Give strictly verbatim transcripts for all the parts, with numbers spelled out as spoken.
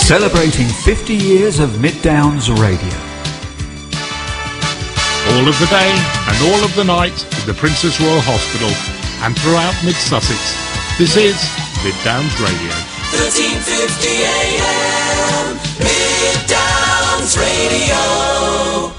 Celebrating fifty years of Mid Downs Radio. All of the day and all of the night in the Princess Royal Hospital and throughout Mid-Sussex. This is Mid Downs Radio. thirteen fifty A M, Mid Downs Radio.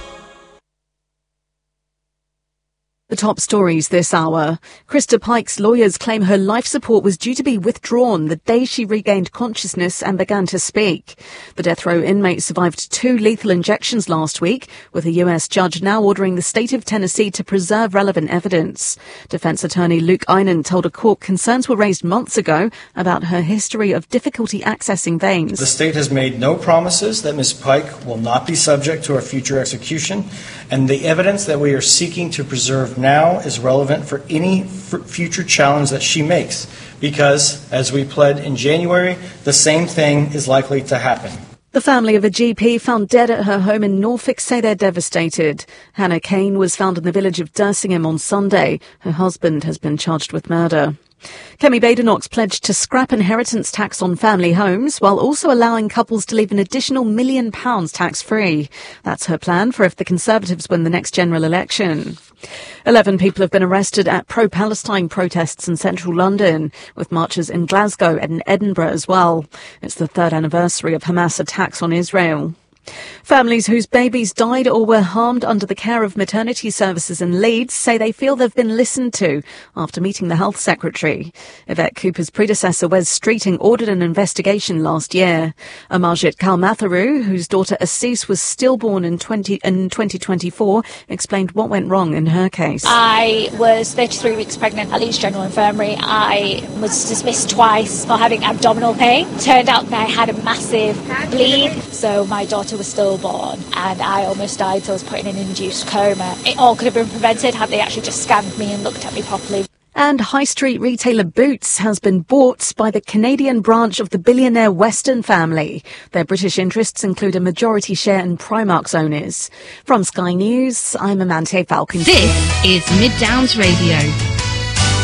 The top stories this hour. Krista Pike's lawyers claim her life support was due to be withdrawn the day she regained consciousness and began to speak. The death row inmate survived two lethal injections last week, with a U S judge now ordering the state of Tennessee to preserve relevant evidence. Defense attorney Luke Einan told a court concerns were raised months ago about her history of difficulty accessing veins. The state has made no promises that Miz Pike will not be subject to a future execution, and the evidence that we are seeking to preserve now is relevant for any f- future challenge that she makes, because, as we pled in January, the same thing is likely to happen. The family of a G P found dead at her home in Norfolk say they're devastated. Hannah Kane was found in the village of Dersingham on Sunday. Her husband has been charged with murder. Kemi Badenoch pledged to scrap inheritance tax on family homes while also allowing couples to leave an additional million pounds tax-free. That's her plan for if the Conservatives win the next general election. Eleven people have been arrested at pro-Palestine protests in central London, with marches in Glasgow and Edinburgh as well. It's the third anniversary of Hamas attacks on Israel. Families whose babies died or were harmed under the care of maternity services in Leeds say they feel they've been listened to after meeting the Health Secretary. Yvette Cooper's predecessor, Wes Streeting, ordered an investigation last year. Amarjit Kalmatharu, whose daughter Assis was stillborn in, twenty, in twenty twenty-four, explained what went wrong in her case. I was thirty-three weeks pregnant at Leeds General Infirmary. I was dismissed twice for having abdominal pain. Turned out that I had a massive bleed, so my daughter was stillborn and I almost died, so I was put in an induced coma. It all could have been prevented had they actually just scanned me and looked at me properly. And high street retailer Boots has been bought by the Canadian branch of the billionaire Weston family. Their British interests include a majority share in Primark's owners. From Sky News, I'm Amante Falcon. This is Mid Downs Radio.